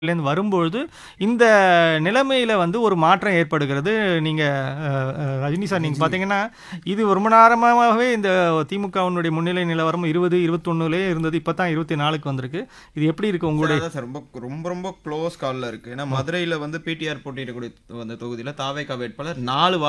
லேருந்து வரும்பொழுது இந்த நிலைமையில வந்து ஒரு மாற்றம் ஏற்படுகிறது. நீங்க ரஜினி சார் நீங்க பார்த்தீங்கன்னா, இது ரொம்ப நேரமாவே இந்த திமுகவினுடைய முன்னிலை நிலவரம் 20, 21லயே இருந்தது. இப்ப தான் 24க்கு வந்திருக்கு. இது எப்படி இருக்கு சார், உங்களுடைய அதான் சார் ரொம்ப ரொம்ப ரொம்ப க்ளோஸ் கால்ல இருக்கு. ஏன்னா மதுரையில வந்து பிடிஆர் போட்டியிடக்கூடிய அந்த தொகுதியில தாவேகா வேட்பாளர்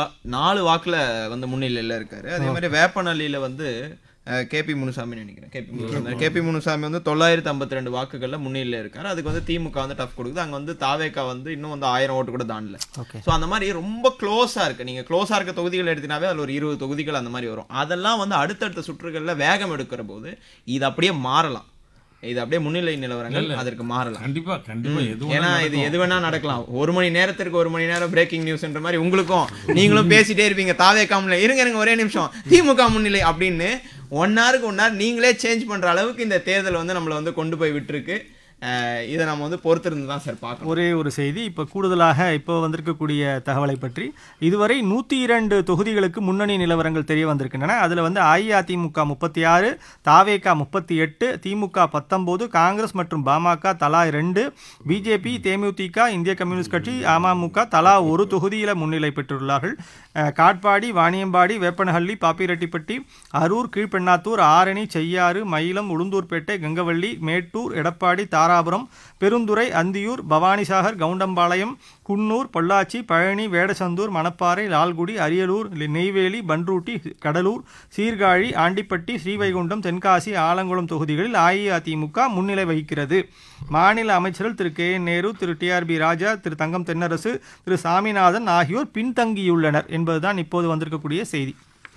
4 வாக்குல வந்து முன்னிலையில இருக்காரு. அதே மாதிரி வேப்பநல்லியில வந்து கேபி முனுசாமி நினைக்கிறேன். கேபி முனுசாமி வந்து 952 வாக்குகள்ல முன்னிலையில இருக்காரு. அதுக்கு வந்து திமுக வந்து டஃப் கொடுக்குது. அங்க வந்து தாவேகா வந்து இன்னும் வந்து 1000 ஓட்டு கூட தாண்டல. ஸோ அந்த மாதிரி ரொம்ப க்ளோஸா இருக்கு. நீங்க க்ளோஸா இருக்க தொகுதிகள் எடுத்தினாவே அதுல ஒரு 20 தொகுதிகள் அந்த மாதிரி வரும். அதெல்லாம் வந்து அடுத்தடுத்த சுற்றுகள்ல வேகம் எடுக்கிற போது இது அப்படியே மாறலாம். இது அப்படியே முன்னிலை நிலவரங்கள் அதற்கு மாறலாம். கண்டிப்பா ஏன்னா இது எது வேணா நடக்கலாம். 1 மணி நேரத்திற்கு 1 மணி நேரம் பிரேக்கிங் நியூஸ்ன்ற மாதிரி உங்களுக்கும் நீங்களும் பேசிட்டே இருப்பீங்க. தாவேகாம்ல இருங்க ஒரே நிமிஷம் திமுக முன்னிலை அப்படின்னு 1 ஹவருக்கு 1 ஹவர் நீங்களே சேஞ்ச் பண்ற அளவுக்கு இந்த தேர்தல் வந்து நம்மளை வந்து கொண்டு போய் விட்டுருக்கு. இதை நம்ம வந்து பொறுத்திருந்து தான் சார் பார்க்கணும். ஒரே ஒரு செய்தி இப்போ கூடுதலாக இப்போ வந்திருக்கக்கூடிய தகவலை பற்றி இதுவரை 102 தொகுதிகளுக்கு முன்னணி நிலவரங்கள் தெரிய வந்திருக்கின்றன. அதில் வந்து அஇஅதிமுக 36, தாவேகா 38, திமுக 19, காங்கிரஸ் மற்றும் பாமக தலா 2, பிஜேபி, தேமுதிக, இந்திய கம்யூனிஸ்ட் கட்சி, அமமுக தலா ஒரு தொகுதியில் முன்னிலை பெற்றுள்ளார்கள். காட்பாடி, வாணியம்பாடி, வேப்பனஹள்ளி, பாப்பிரெட்டிப்பட்டி, அரூர், கீழ்பெண்ணாத்தூர், ஆரணி, செய்யாறு, மயிலம், உளுந்தூர்பேட்டை, கங்கவள்ளி, மேட்டூர், எடப்பாடி, தாராபுரம், பெருந்துறை, அந்தியூர், பவானிசாகர், கவுண்டம்பாளையம், குன்னூர், பொள்ளாச்சி, பழனி, வேடசந்தூர், மணப்பாறை, லால்குடி, அரியலூர், நெய்வேலி, பன்ருட்டி, கடலூர், சீர்காழி, ஆண்டிப்பட்டி, ஸ்ரீவைகுண்டம், தென்காசி, ஆலங்குளம் தொகுதிகளில் அஇஅதிமுக முன்னிலை வகிக்கிறது. மாநில அமைச்சர்கள் திரு கே என் நேரு, திரு டிஆர்பி ராஜா, திரு தங்கம் தென்னரசு, திரு சாமிநாதன் ஆகியோர் பின்தங்கியுள்ளனர் என்பதுதான் இப்போது வந்திருக்கக்கூடிய செய்தி.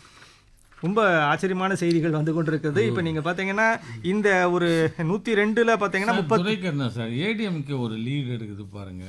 ரொம்ப ஆச்சரியமான செய்திகள் வந்து கொண்டிருக்கிறது. இப்போ நீங்க பாத்தீங்கன்னா இந்த ஒரு 102ல பாத்தீங்கன்னா 30 சார் ஏடிஎம்கே ஒரு லீட் எடுக்குது பாருங்க.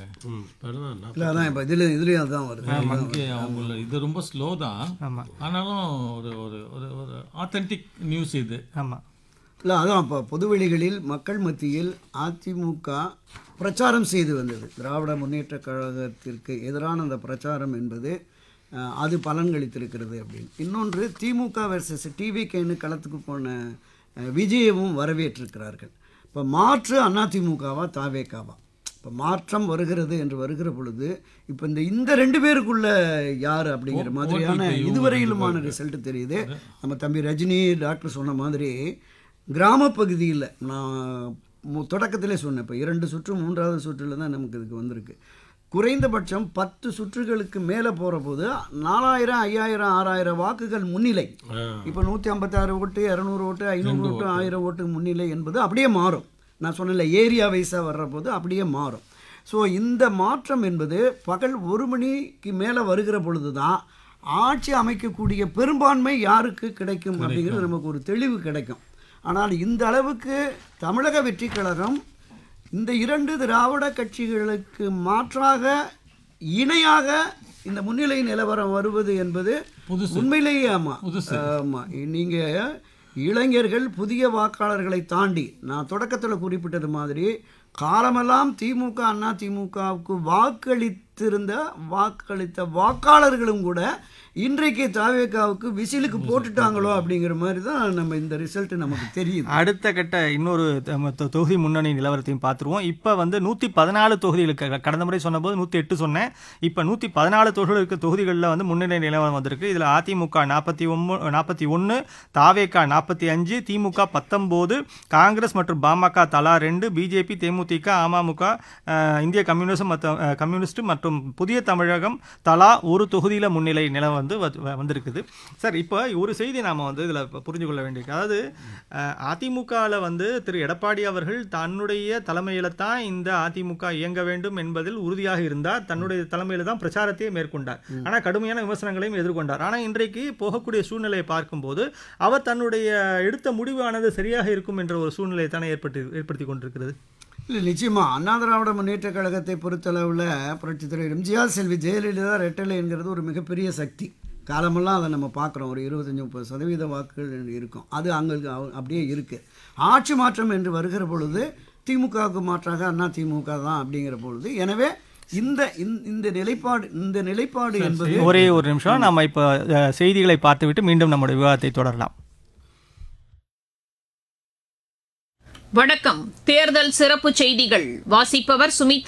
அவங்கள இது ரொம்ப ஸ்லோ தான். ஆனாலும் ஒரு ஒரு ஒரு ஆத்தென்டிக் நியூஸ் இது. ஆமா இல்லை அதான் இப்போ பொதுவெளிகளில் மக்கள் மத்தியில் அதிமுக பிரச்சாரம் செய்து வந்தது. திராவிட முன்னேற்ற கழகத்திற்கு எதிரான அந்த பிரச்சாரம் என்பது அது பலன்களித்திருக்கிறது அப்படின்னு. இன்னொன்று திமுக வெர்சஸ் டிவிகேன்னு களத்துக்கு போன விஜயமும் வரவேற்றிருக்கிறார்கள். இப்போ மாற்று அதிமுகவா தாவேகாவா? இப்போ மாற்றம் வருகிறது என்று வருகிற பொழுது இப்போ இந்த 2 பேருக்குள்ள யார் அப்படிங்கிற மாதிரியான இதுவரையிலுமான ரிசல்ட் தெரியுது. நம்ம தம்பி ரஜினி டாக்டர் சொன்ன மாதிரி கிராமப்பகுதியில் நான் தொடக்கத்திலே சொன்னேன், இப்போ 2 சுற்று 3வது சுற்றில் தான் நமக்கு இதுக்கு வந்திருக்கு. குறைந்தபட்சம் 10 சுற்றுகளுக்கு மேலே போகிற போது 4000, 5000, 6000 வாக்குகள் முன்னிலை. இப்போ 156 ஓட்டு, 200 ஓட்டு, 500 ஓட்டு, 1000 ஓட்டு முன்னிலை என்பது அப்படியே மாறும். நான் சொன்னல ஏரியா வைஸாக வர்ற போது அப்படியே மாறும். ஸோ இந்த மாற்றம் என்பது பகல் 1 மணிக்கு மேலே வருகிற பொழுது தான் ஆட்சி அமைக்கக்கூடிய பெரும்பான்மை யாருக்கு கிடைக்கும் அப்படிங்கிறது நமக்கு ஒரு தெளிவு கிடைக்கும். ஆனால் இந்த அளவுக்கு தமிழக வெற்றி கழகம் இந்த 2 திராவிட கட்சிகளுக்கு மாற்றாக இணையாக இந்த முன்னிலை நிலவரம் வருவது என்பது உண்மையிலேயே ஆமாம். நீங்கள் இளைஞர்கள் புதிய வாக்காளர்களை தாண்டி நான் தொடக்கத்தில் குறிப்பிட்டது மாதிரி காலமெல்லாம் திமுக அதிமுகவுக்கு வாக்களித்த வாக்காளர்களும் கூட இன்றைக்கு தாவேகாவுக்கு விசிலுக்கு போட்டுட்டாங்களோ அப்படிங்கிற மாதிரி தான் நம்ம இந்த ரிசல்ட் நமக்கு தெரியுது. அடுத்த கட்ட இன்னொரு தொகுதி முன்னணி நிலவரத்தையும் பார்த்துருவோம். இப்போ வந்து 114 தொகுதிகளுக்கு கடந்த முறை சொன்னபோது 108 சொன்னேன். இப்போ 114 தொகுதிகளில் வந்து முன்னணி நிலவரம் வந்திருக்கு. இதில் அதிமுக 41, தாவேகா 45, திமுக 19, காங்கிரஸ் மற்றும் பாமக தலா 2, பிஜேபி, தேமுதிக, அமமுக, இந்திய கம்யூனிஸ்ட் மற்றும் புதிய தமிழகம் தலா ஒரு தொகுதியில் முன்னிலை நிலவரம் வந்திருக்குது. சார், இப்போ ஒரு செய்தி நாம வந்து இதில் புரிஞ்சு கொள்ள வேண்டியிருக்கு. அதாவது அதிமுகவில் வந்து திரு எடப்பாடி அவர்கள் தன்னுடைய தலைமையில தான் இந்த அதிமுக இயங்க வேண்டும் என்பதில் உறுதியாக இருந்தார். தன்னுடைய தலைமையில தான் பிரச்சாரத்தையே மேற்கொண்டார். ஆனால் கடுமையான விமர்சனங்களையும் எதிர்கொண்டார். ஆனால் இன்றைக்கு போகக்கூடிய சூழ்நிலையை பார்க்கும்போது அவர் தன்னுடைய எடுத்த முடிவானது சரியாக இருக்கும் என்ற ஒரு சூழ்நிலையை தானே ஏற்படுத்தி கொண்டிருக்கிறது. இல்லை, நிச்சயமாக அண்ணா திராவிட முன்னேற்ற கழகத்தை பொறுத்தளவில் புரட்சித் தலைவர் எம்ஜிஆர், செல்வி ஜெயலலிதா ரெட்டலைங்கிறது ஒரு மிகப்பெரிய சக்தி. காலமெல்லாம் அதை நம்ம பார்க்குறோம். ஒரு 25-30% வாக்குகள் இருக்கும். அது அங்கே அப்படியே இருக்குது. ஆட்சி மாற்றம் என்று வருகிற பொழுது திமுகவுக்கு மாற்றாக அண்ணா திமுக தான் அப்படிங்கிற பொழுது, எனவே இந்த நிலைப்பாடு என்பது ஒரே ஒரு நிமிஷம் நம்ம இப்போ செய்திகளை பார்த்துவிட்டு மீண்டும் நம்முடைய விவாதத்தை தொடரலாம். வணக்கம். தேர்தல் சிறப்பு செய்திகள் வாசிப்பவர் சுமித்ரா